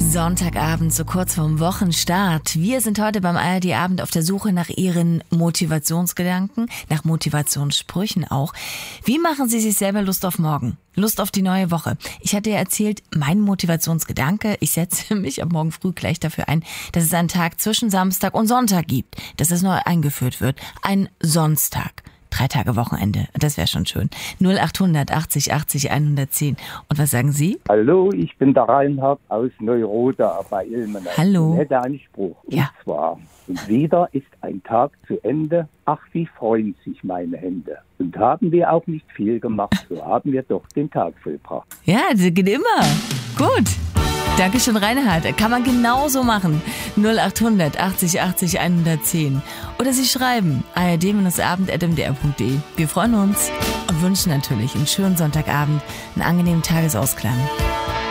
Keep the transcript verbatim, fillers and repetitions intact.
Sonntagabend, so kurz vorm Wochenstart. Wir sind heute beim A R D-Abend auf der Suche nach Ihren Motivationsgedanken, nach Motivationssprüchen auch. Wie machen Sie sich selber Lust auf morgen? Lust auf die neue Woche? Ich hatte ja erzählt, mein Motivationsgedanke, ich setze mich ab morgen früh gleich dafür ein, dass es einen Tag zwischen Samstag und Sonntag gibt, dass es neu eingeführt wird. Ein Sonntag. Drei Tage Wochenende, das wäre schon schön. null achthundert achtzig achtzig hundertzehn. Und was sagen Sie? Hallo, ich bin der Reinhard aus Neuroda bei Ilmenau. Hallo. Ich hätte einen Spruch. Ja. Und zwar, und wieder ist ein Tag zu Ende, ach wie freuen sich meine Hände. Und haben wir auch nicht viel gemacht, so haben wir doch den Tag vollbracht. Ja, das geht immer. Gut. Dankeschön, Reinhard. Kann man genauso machen. null achthundert achtzig achtzig hundertzehn. Oder Sie schreiben a r d abend at m d r punkt d e. Wir freuen uns und wünschen natürlich einen schönen Sonntagabend, einen angenehmen Tagesausklang.